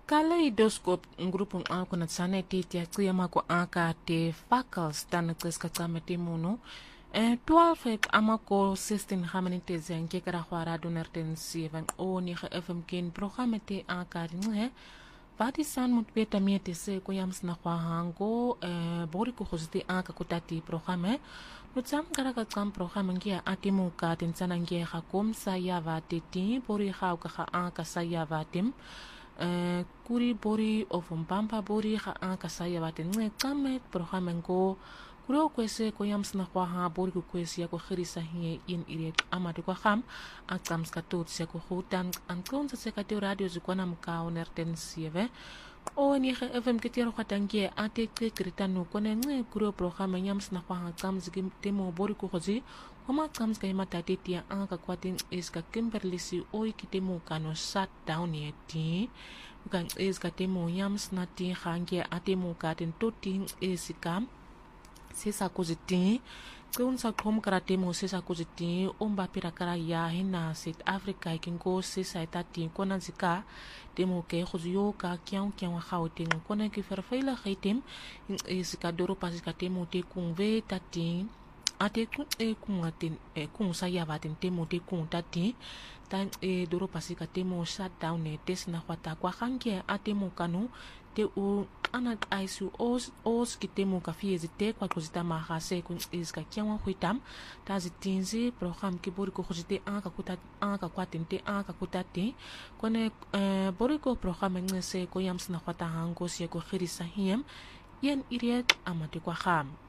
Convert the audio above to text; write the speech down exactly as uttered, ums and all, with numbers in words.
Kaleidoscope grupo ako na sana iti tia mako aka te fackles tan tseska tsama te muno e twelve amako sixteen hamanite zen ke kara khwara donerten seven o ni ge fm ken programme te aka ringe Vati san mut beta miete se ko yams na khwa hango e bori ko khosite aka kutati programme no tsam kara ka tsam programme ngia atimu ka tin tsana ngia ga kom sa ya va te ti bori ga ka ga aka sa ya va tim Uh, kuri bori of mpampa bori ha anka saya baten nge kame programme ngo kuro kwese ko yams na kwa ha bori ko kwese ko khirisa hi in ire amade ko kham akam ska tot se ko hutan an kon se ka te radio zikwana mka onerten sieve o ni ge fm ke tiro khatangie ate ke kritanu ko ne nge kuro programme yams na kwa ha kam zigi temo bori ko khozi Oma kams kay matati tia ang kakwatin is ka Kimberly si oy kitemo kano shut down yeti kan is ka temo yams na ti hange atemo katin totin is kam sisa kuziti kun sa kom karatemo sisa kuziti omba pira kara ya hina South Africa kingo sisa itati kona zika temo ke khuzyo ka kyang kyang khawtin kona ki ferfaila khaitim is ka doro pasika temo te kunve tati ate kun e kun atin e kun saya batin temo te kun tati tan e doro pasika temo shut down ne tes na kwata kwa hange ate mo kanu te u ana aisu os os kitemo ka fiezi te kwa kozita ma hase kun is ka kyanwa huitam ta zitinzi program ki bori ko khojite aka kuta aka kwatin te aka kutate kone e bori ko program ngese ko yams na kwata hango se ko khirisa hiem yen iriet amate kwa kham